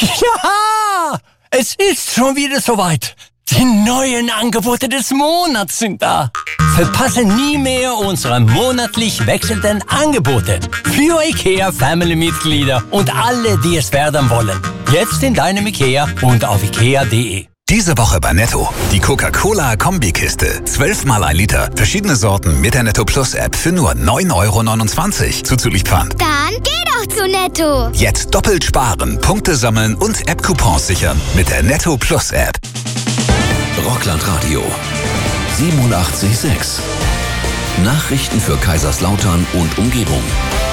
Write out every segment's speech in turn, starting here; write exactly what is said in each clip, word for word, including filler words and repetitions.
Ja, es ist schon wieder soweit. Die neuen Angebote des Monats sind da. Verpasse nie mehr unsere monatlich wechselnden Angebote für IKEA Family-Mitglieder und alle, die es werden wollen. Jetzt in deinem IKEA und auf ikea punkt de. Diese Woche bei Netto. Die Coca-Cola-Kombikiste. zwölf mal ein Liter. Verschiedene Sorten mit der Netto Plus App für nur neun Euro neunundzwanzig. Zuzüglich Pfand. Dann geh doch zu Netto. Jetzt doppelt sparen, Punkte sammeln und App-Coupons sichern mit der Netto Plus App. Rockland Radio siebenundachtzig Komma sechs. Nachrichten für Kaiserslautern und Umgebung.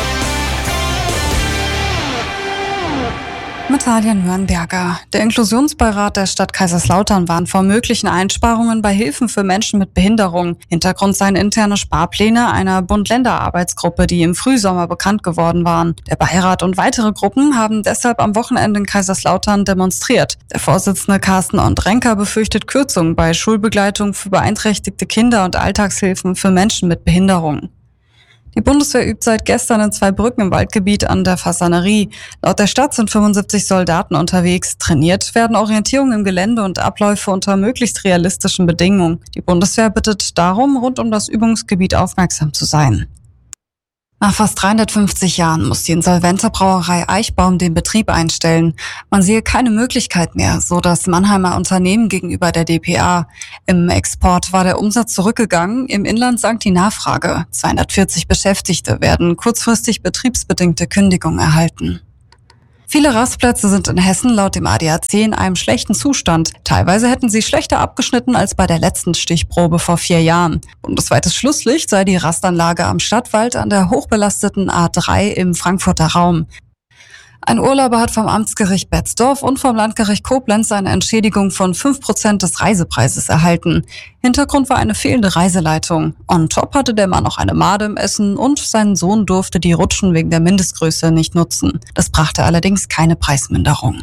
Mit Talia Nürnberger. Der Inklusionsbeirat der Stadt Kaiserslautern warnt vor möglichen Einsparungen bei Hilfen für Menschen mit Behinderung. Hintergrund seien interne Sparpläne einer Bund-Länder-Arbeitsgruppe, die im Frühsommer bekannt geworden waren. Der Beirat und weitere Gruppen haben deshalb am Wochenende in Kaiserslautern demonstriert. Der Vorsitzende Carsten Ondrenker befürchtet Kürzungen bei Schulbegleitung für beeinträchtigte Kinder und Alltagshilfen für Menschen mit Behinderung. Die Bundeswehr übt seit gestern in zwei Brücken im Waldgebiet an der Fasanerie. Laut der Stadt sind fünfundsiebzig Soldaten unterwegs. Trainiert werden Orientierung im Gelände und Abläufe unter möglichst realistischen Bedingungen. Die Bundeswehr bittet darum, rund um das Übungsgebiet aufmerksam zu sein. Nach fast dreihundertfünfzig Jahren muss die insolvente Brauerei Eichbaum den Betrieb einstellen. Man sehe keine Möglichkeit mehr, so das Mannheimer Unternehmen gegenüber der D P A. Im Export war der Umsatz zurückgegangen, im Inland sank die Nachfrage. zweihundertvierzig Beschäftigte werden kurzfristig betriebsbedingte Kündigung erhalten. Viele Rastplätze sind in Hessen laut dem A D A C in einem schlechten Zustand. Teilweise hätten sie schlechter abgeschnitten als bei der letzten Stichprobe vor vier Jahren. Bundesweites Schlusslicht sei die Rastanlage am Stadtwald an der hochbelasteten A drei im Frankfurter Raum. Ein Urlauber hat vom Amtsgericht Betzdorf und vom Landgericht Koblenz eine Entschädigung von fünf Prozent des Reisepreises erhalten. Hintergrund war eine fehlende Reiseleitung. On top hatte der Mann auch eine Made im Essen und sein Sohn durfte die Rutschen wegen der Mindestgröße nicht nutzen. Das brachte allerdings keine Preisminderung.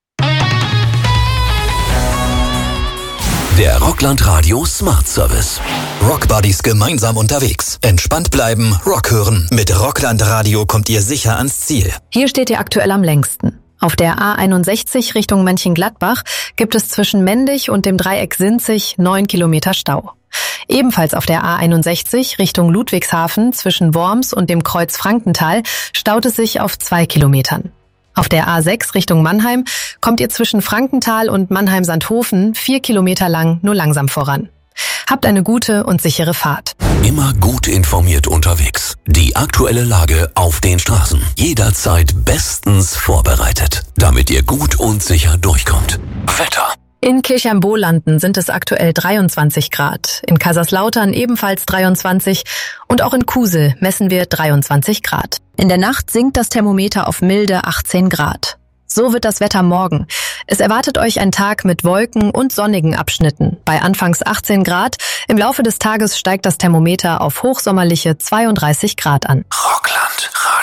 Der Rockland Radio Smart Service. Rockbuddies gemeinsam unterwegs. Entspannt bleiben, Rock hören. Mit Rockland Radio kommt ihr sicher ans Ziel. Hier steht ihr aktuell am längsten. Auf der A einundsechzig Richtung Mönchengladbach gibt es zwischen Mendig und dem Dreieck Sinzig neun Kilometer Stau. Ebenfalls auf der A einundsechzig Richtung Ludwigshafen zwischen Worms und dem Kreuz Frankenthal staut es sich auf zwei Kilometern. Auf der A sechs Richtung Mannheim kommt ihr zwischen Frankenthal und Mannheim-Sandhofen vier Kilometer lang nur langsam voran. Habt eine gute und sichere Fahrt. Immer gut informiert unterwegs. Die aktuelle Lage auf den Straßen. Jederzeit bestens vorbereitet, damit ihr gut und sicher durchkommt. Wetter. In Kirchheim-Bohlanden sind es aktuell dreiundzwanzig Grad, in Kaiserslautern ebenfalls dreiundzwanzig und auch in Kusel messen wir dreiundzwanzig Grad. In der Nacht sinkt das Thermometer auf milde achtzehn Grad. So wird das Wetter morgen. Es erwartet euch ein Tag mit Wolken und sonnigen Abschnitten. Bei anfangs achtzehn Grad, im Laufe des Tages steigt das Thermometer auf hochsommerliche zweiunddreißig Grad an. Rockland Radio.